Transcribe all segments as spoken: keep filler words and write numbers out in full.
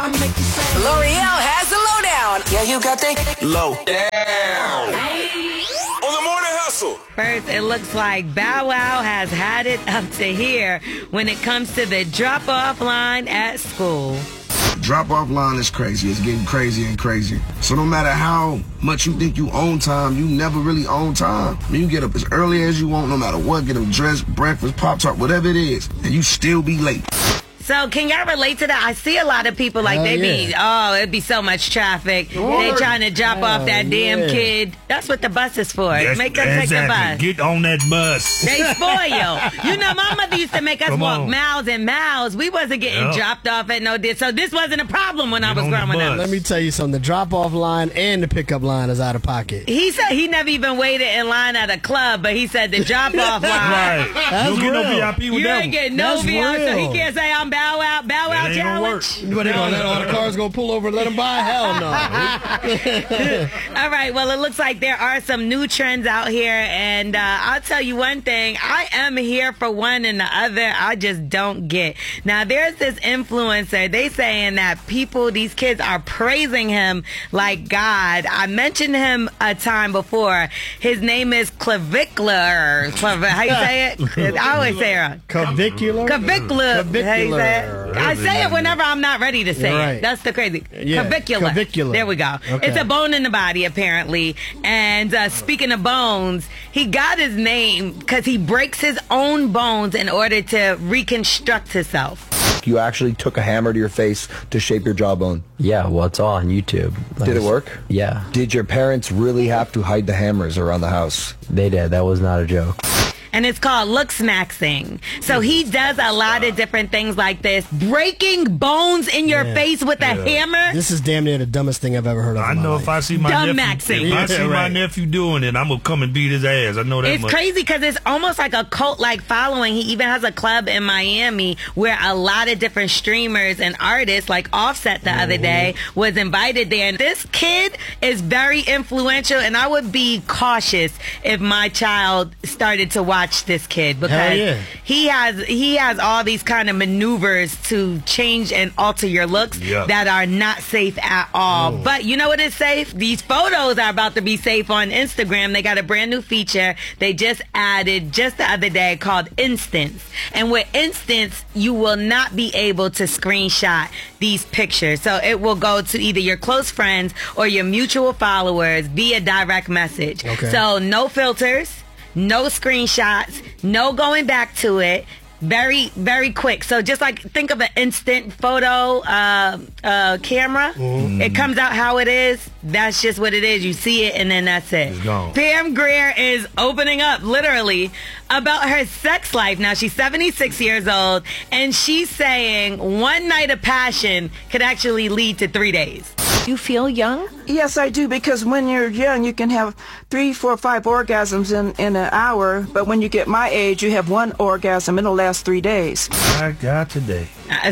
I make you say. L'Oreal has the lowdown. Yeah, you got the low down. On the morning hustle. First, it looks like Bow Wow has had it up to here when it comes to the drop-off line at school. Drop-off line is crazy. It's getting crazier and crazier. So no matter how much you think you own time, you never really own time. I mean, you get up as early as you want, no matter what, get them dressed, breakfast, Pop-Tart, whatever it is, and you still be late. So can y'all relate to that? I see a lot of people like Hell they yeah. be, oh, it'd be so much traffic. Lord. They trying to drop Hell off that damn yeah. kid. That's what the bus is for. Yes, Make them take the exactly. bus. Get on that bus. They spoil. You know, my mother used to make us Come walk on. miles and miles. We wasn't getting Yep. dropped off at no dis. So this wasn't a problem when I Get was on the growing up. bus. Let me tell you something. The drop-off line and the pickup line is out of pocket. He said he never even waited in line at a club, but he said the drop-off line. Right. That's you don't get no real. V I P with You that ain't one. getting no That's V I P, so he real. can't say I'm Bow Wow, Bow That Wow ain't gonna work. challenge. What, they gonna let all the cars go pull over and let them by? Hell no. All right, well, it looks like there are some new trends out here, and uh, I'll tell you one thing. I am here for one and the other. I just don't get. Now, there's this influencer. They saying that people, these kids are praising him like God. I mentioned him a time before. His name is Clavicular. Clav- How you say it? I always say it wrong. Clavicular? Clavicular. How you say it? Clavicular. I say it whenever I'm not ready to say You're it. right. That's the crazy. Yeah, Clavicular. clavicular. There we go. Okay. It's a bone in the body, apparently. And uh, speaking of bones, he got his name because he breaks his own bones in order to reconstruct himself. You actually took a hammer to your face to shape your jawbone. Yeah, well, it's all on YouTube. Did it work? Yeah, Did your parents really have to hide the hammers around the house? they did. That was not a joke. And it's called looks maxing. So he does a lot of different things like this. Breaking bones in your Yeah. face with a hammer. This is damn near the dumbest thing I've ever heard of. I in my know life. if I see my Dumb nephew, maxing. if I Yeah, see my right. nephew doing it, I'm gonna come and beat his ass. I know that It's much. crazy because it's almost like a cult-like following. He even has a club in Miami where a lot of different streamers and artists, like Offset the other day, was invited there. And this kid is very influential, and I would be cautious if my child started to watch this kid because Hell yeah. he has he has all these kind of maneuvers to change and alter your looks Yeah. that are not safe at all. But you know what is safe? These photos are about to be safe on Instagram. They got a brand new feature they just added just the other day called Instance. And with Instance, you will not be able to screenshot these pictures. So it will go to either your close friends or your mutual followers via direct message. Okay. So no filters, no screenshots, no going back to it. Very, very quick. So just like think of an instant photo uh, uh, camera. It comes out how it is. That's just what it is. You see it and then that's it. It's gone. Pam Grier is opening up literally about her sex life. Now she's seventy-six years old and she's saying one night of passion could actually lead to three days. You feel young? Yes, I do, because when you're young, you can have three, four, five orgasms in, in an hour, but when you get my age, you have one orgasm, it'll last three days. I got today.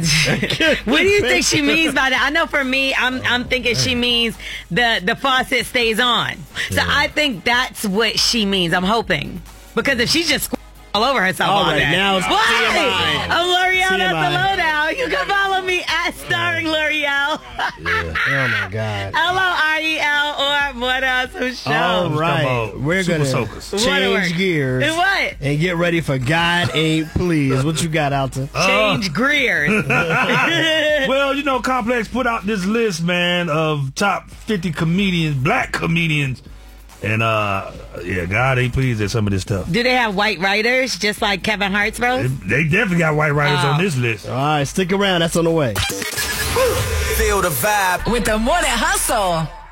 What do you think she means by that? I know for me, I'm I'm thinking she means the the faucet stays on. So I think that's what she means. I'm hoping because if she's just all over herself All all right, day. now it's What? T M I. I'm L'Oreal. T M I. That's the lowdown. You can follow me at starring L'Oreal. Oh my God. L O R E L or what else? Show. All right, on, we're Super gonna Soakers. Waterworks. change gears And what? and get ready for God Ain't Please. What you got, Alton? Change Greers. Well, you know, Complex put out this list, man, of top fifty comedians, black comedians. And, uh, yeah, God ain't pleased at some of this stuff. Do they have white writers just like Kevin Hart's bros? They definitely got white writers Oh. on this list. All right, stick around. That's on the way. feel the vibe with the morning hustle.